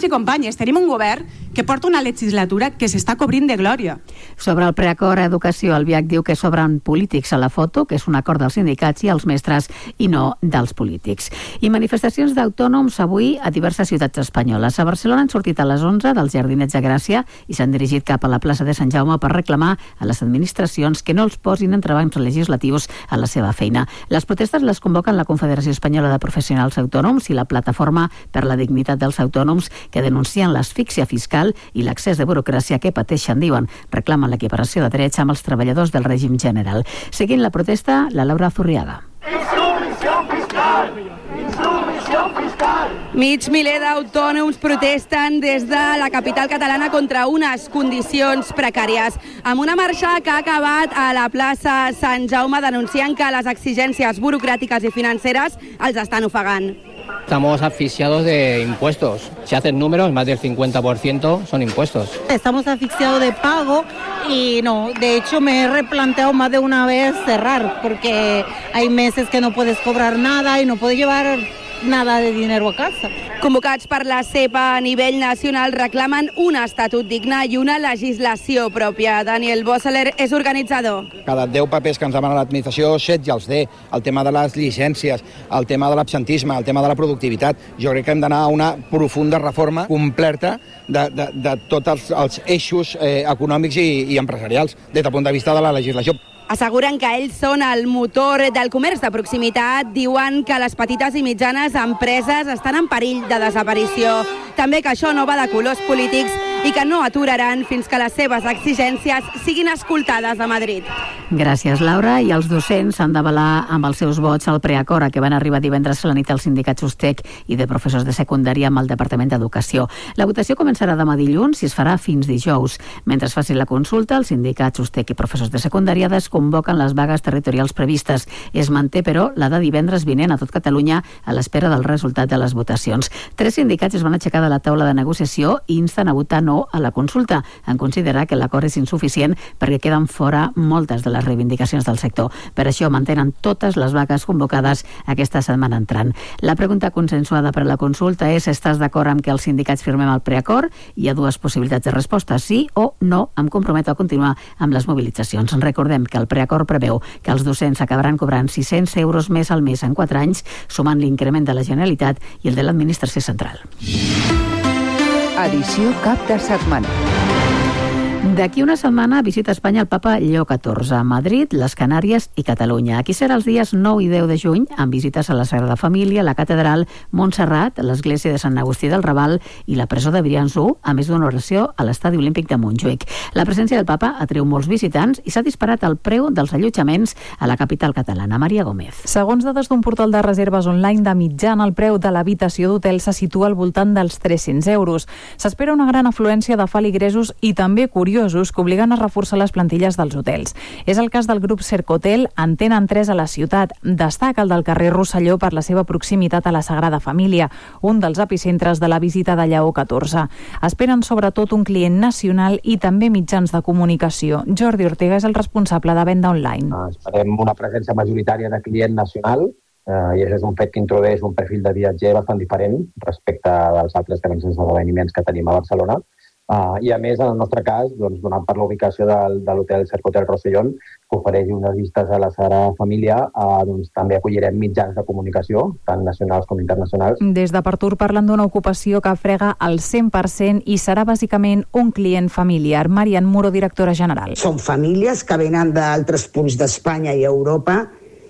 companys i companyes, tenim un govern que porta una legislatura que s'està cobrint de glòria. Sobre el preacord a educació, el BIAC diu que sobren polítics a la foto, que és un acord dels sindicats i els mestres i no dels polítics. I manifestacions d'autònoms avui a diverses ciutats espanyoles. A Barcelona han sortit a les 11 dels Jardinets de Gràcia i s'han dirigit cap a la plaça de Sant Jaume per reclamar a les administracions que no els posin entrebancs legislatius a la seva feina. Les protestes les convoquen la Confederació Espanyola de Professionals Autònoms i la Plataforma per la Dignitat dels Autònoms, que denuncien l'asfíxia fiscal i l'accés de burocràcia que pateixen, diuen. Reclamen l'equiparació de drets amb els treballadors del règim general. Seguint la protesta, la Laura Zurriaga. Mig miler d'autònoms protesten des de la capital catalana contra unes condicions precàries, amb una marxa que ha acabat a la plaça Sant Jaume denunciant que les exigències burocràtiques i financeres els estan ofegant. Estamos asfixiados de impuestos. Si hacen números, más del 50% son impuestos. Estamos asfixiados de pago y no, de hecho me he replanteado más de una vez cerrar porque hay meses que no puedes cobrar nada y no puedes llevar nada de dinero a casa. Convocats per la CEPA a nivell nacional reclamen un estatut digne i una legislació pròpia. Daniel Bosseler és organitzador. Cada 10 papers que ens demana l'administració, 7 ja els té. El tema de les llicències, el tema de l'absentisme, el tema de la productivitat. Jo crec que hem d'anar a una profunda reforma completa de tots els eixos econòmics i empresarials des del punt de vista de la legislació. Asseguren que ells són el motor del comerç de proximitat. Diuen que les petites i mitjanes empreses estan en perill de desaparició. També que això no va de colors polítics i que no aturaran fins que les seves exigències siguin escoltades a Madrid. Gràcies, Laura. I els docents han d'avalar amb els seus vots el preacord a què van arribar divendres a la nit els sindicats USTEC i de professors de secundària amb el Departament d'Educació. La votació començarà demà dilluns i es farà fins dijous. Mentre es faci la consulta, els sindicats USTEC i professors de secundària desconvoquen les vagues territorials previstes. Es manté, però, la de divendres vinent a tot Catalunya a l'espera del resultat de les votacions. 3 sindicats es van aixecar de la taula de negociació i insten a votar no a la consulta, en considerar que l'acord és insuficient perquè queden fora moltes de les reivindicacions del sector. Per això mantenen totes les vagues convocades aquesta setmana entrant. La pregunta consensuada per a la consulta és: estàs d'acord amb que els sindicats firmem el preacord? Hi ha 2 possibilitats de resposta, sí o no. Em comprometo a continuar amb les mobilitzacions. Recordem que el preacord preveu que els docents acabaran cobrant 600 euros més al mes en 4 anys, sumant l'increment de la Generalitat i el de l'Administració Central. Edició cap de setmana. D'aquí una setmana visita a Espanya el papa Lleó XIV a Madrid, les Canàries i Catalunya. Aquí serà els dies 9 i 10 de juny amb visites a la Sagrada Família, la Catedral, Montserrat, l'església de Sant Agustí del Raval i la presó de Brians-1, a més d'una oració a l'Estadi Olímpic de Montjuïc. La presència del papa atreu molts visitants i s'ha disparat el preu dels allotjaments a la capital catalana. Maria Gómez. Segons dades d'un portal de reserves online, de mitjana el preu de l'habitació d'hotel se situa al voltant dels 300 euros. S'espera una gran afluència de feligresos i també curiosos que obliguen a reforçar les plantilles dels hotels. És el cas del grup Cercotel, en tenen 3 a la ciutat. Destaca el del carrer Rosselló per la seva proximitat a la Sagrada Família, un dels epicentres de la visita de Lleó XIV. Esperen sobretot un client nacional i també mitjans de comunicació. Jordi Ortega és el responsable de venda online. Esperem una presència majoritària de client nacional i això és un fet que introdueix un perfil de viatger bastant diferent respecte dels altres grans esdeveniments que tenim a Barcelona. I a més, en el nostre cas, donant per la ubicació de l'hotel Cercotel Rossellón, que ofereix unes vistes a la Sagrada Família, també acollirem mitjans de comunicació, tant nacionals com internacionals. Des de Partur parlen d'una ocupació que frega al 100% i serà bàsicament un client familiar. Marian Muro, directora general. Són famílies que venen d'altres punts d'Espanya i Europa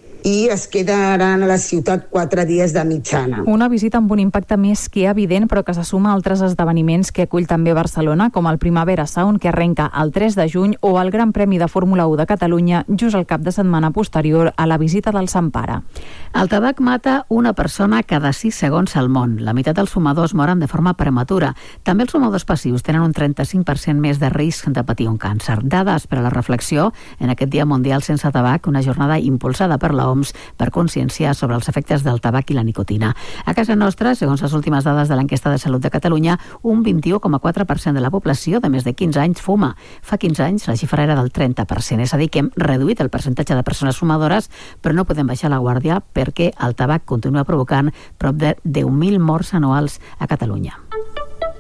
i es quedaran a la ciutat 4 dies de mitjana. Una visita amb un impacte més que evident, però que se suma a altres esdeveniments que acull també Barcelona, com el Primavera Sound, que arrenca el 3 de juny, o el Gran Premi de Fórmula 1 de Catalunya, just el cap de setmana posterior a la visita del Sant Pare. El tabac mata una persona cada 6 segons al món. La meitat dels fumadors moren de forma prematura. També els fumadors passius tenen un 35% més de risc de patir un càncer. Dades per a la reflexió en aquest Dia Mundial Sense Tabac, una jornada impulsada per la OMS per conscienciar sobre els efectes del tabac i la nicotina. A casa nostra, segons les últimes dades de l'enquesta de salut de Catalunya, un 21,4% de la població de més de 15 anys fuma. Fa 15 anys la xifra era del 30%, és a dir, que hem reduït el percentatge de persones fumadores, però no podem baixar la guàrdia perquè el tabac continua provocant prop de 10.000 morts anuals a Catalunya.